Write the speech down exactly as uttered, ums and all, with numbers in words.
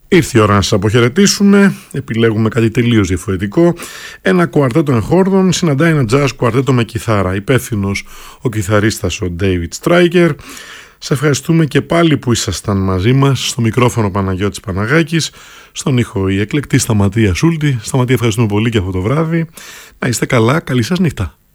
Ήρθε η ώρα να σας αποχαιρετήσουμε. Επιλέγουμε κάτι τελείως διαφορετικό. Ένα κουαρτέτο εγχόρδων συναντάει ένα jazz κουαρτέτο με κιθάρα. Υπεύθυνος ο κιθαρίστας ο David Stryker. Σε ευχαριστούμε και πάλι που ήσασταν μαζί μας. Στο μικρόφωνο Παναγιώτης Παναγάκης, στον ήχο η εκλεκτή Σταματία Σούλτη. Σταματία, ευχαριστούμε πολύ και αυτό το βράδυ. Να είστε καλά, καλή σας νύχτα.